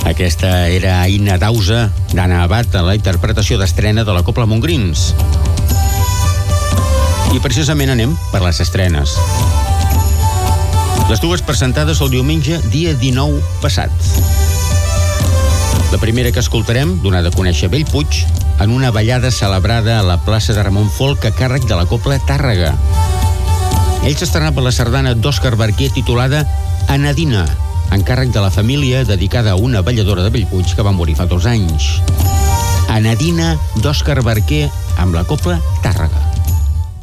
Aquesta era Aina Dausa, d'Anna Abad, a la interpretació d'estrena de la Cobla Montgrins. I precisament anem per les estrenes. Les dues presentades el diumenge, dia 19 passat. La primera que escoltarem, donada a conèixer Bellpuig, en una ballada celebrada a la plaça de Ramon Folch a càrrec de la Cobla Tàrrega. Ell s'estrenava la sardana d'Òscar Barquer titulada Anadina, encàrrec de la família dedicada a una balladora de Bellpuig que va morir fa 2 anys. Anadina d'Òscar Barquer amb la Cobla Tàrrega.